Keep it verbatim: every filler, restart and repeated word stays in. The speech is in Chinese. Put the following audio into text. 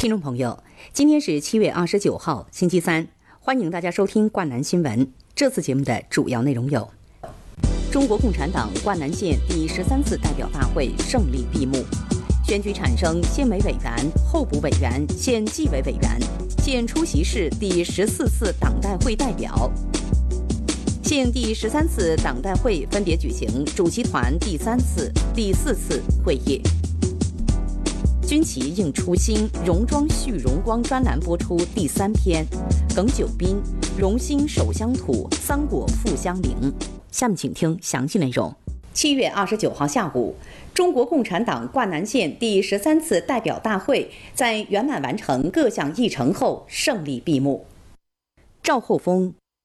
听众朋友，今天是七月二十九号，星期三，欢迎大家收听灌南新闻。这次节目的主要内容有：中国共产党灌南县第十三次代表大会胜利闭幕，选举产生县委委员、候补委员、县纪委委员，县出席市第十四次党代会代表。县第十三次党代会分别举行主席团第三次、第四次会议。军旗应初心，戎装续荣光专栏播出第三篇，耿九斌，荣兴守乡土，桑果复乡邻。下面请听详细内容。七月二十九号下午，中国共产党灌南县第十三次代表大会在圆满完成各项议程后胜利闭幕。赵厚丰、